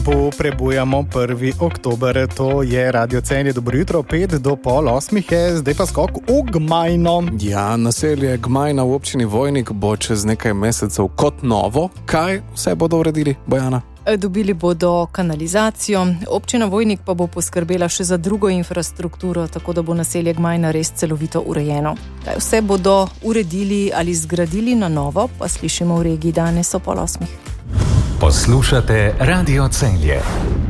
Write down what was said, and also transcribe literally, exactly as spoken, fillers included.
Poprebujemo prvi oktober, to je Radio Celje. Dobro jutro, pet do pol osmih je, zdaj pa skok v Gmajno. Ja, naselje Gmajna v občini Vojnik bo čez nekaj mesecev kot novo. Kaj vse bodo uredili, Bojana? Dobili bodo kanalizacijo, občina Vojnik pa bo poskrbela še za drugo infrastrukturo, tako da bo naselje Gmajna res celovito urejeno. Kaj vse bodo uredili ali zgradili na novo, pa slišimo v regiji danes o pol osmih. Poslušate Radio Celje.